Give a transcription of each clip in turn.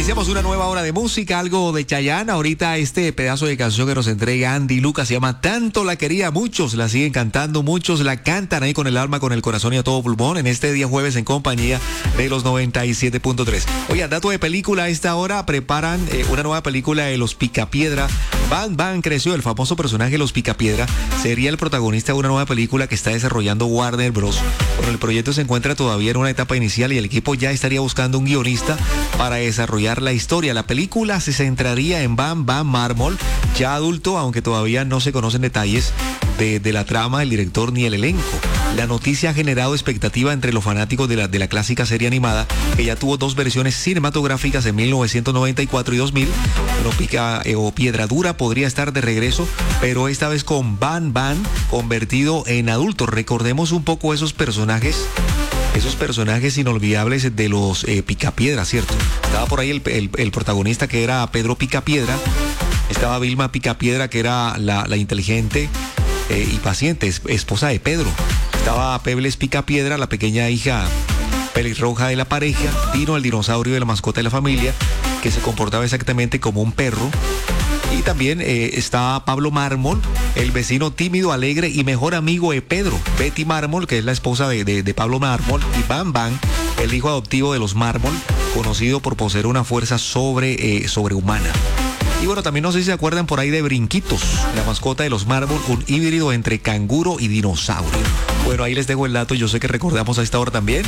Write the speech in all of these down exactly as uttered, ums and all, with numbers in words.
Iniciamos una nueva hora de música, algo de Chayanne. Ahorita este pedazo de canción que nos entrega Andy Lucas se llama Tanto la quería. Muchos la siguen cantando, muchos la cantan ahí con el alma, con el corazón y a todo pulmón en este día jueves en compañía de los noventa y siete punto tres. Oigan, dato de película, a esta hora preparan eh, una nueva película de Los Picapiedra. Van Van creció, el famoso personaje Los Picapiedra sería el protagonista de una nueva película que está desarrollando Warner Bros. Bueno, el proyecto se encuentra todavía en una etapa inicial y el equipo ya estaría buscando un guionista para desarrollar la historia. La película se centraría en Van Van Marmol, ya adulto, aunque todavía no se conocen detalles de, de la trama, el director ni el elenco. La noticia ha generado expectativa entre los fanáticos de la, de la clásica serie animada, que ya tuvo dos versiones cinematográficas en mil novecientos noventa y cuatro y dos mil. Bueno, Pica eh, o Piedra Dura podría estar de regreso, pero esta vez con Van Van convertido en adulto. Recordemos un poco esos personajes. Esos personajes inolvidables de los eh, Picapiedra, ¿cierto? Estaba por ahí el, el, el protagonista que era Pedro Picapiedra. Estaba Vilma Picapiedra, que era la, la inteligente eh, y paciente es, esposa de Pedro. Estaba Pebles Picapiedra, la pequeña hija pelirroja de la pareja. Dino, el dinosaurio de la mascota de la familia, que se comportaba exactamente como un perro. Y también eh, está Pablo Mármol, el vecino tímido, alegre y mejor amigo de Pedro. Betty Mármol, que es la esposa de, de, de Pablo Mármol. Y Van Van, el hijo adoptivo de los Mármol, conocido por poseer una fuerza sobre, eh, sobrehumana. Y bueno, también no sé si se acuerdan por ahí de Brinquitos, la mascota de los Mármol, un híbrido entre canguro y dinosaurio. Bueno, ahí les dejo el dato, yo sé que recordamos a esta hora también.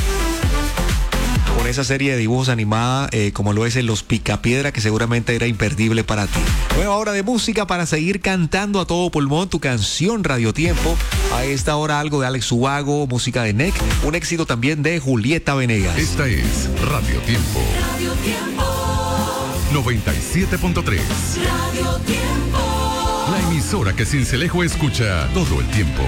Con esa serie de dibujos animada, eh, como lo es en Los Picapiedra, que seguramente era imperdible para ti. Nueva hora de música para seguir cantando a todo pulmón tu canción Radio Tiempo. A esta hora algo de Alex Ubago, música de N E C, un éxito también de Julieta Venegas. Esta es Radio Tiempo. Radio Tiempo. noventa y siete punto tres. Radio Tiempo. La emisora que Sincelejo escucha todo el tiempo.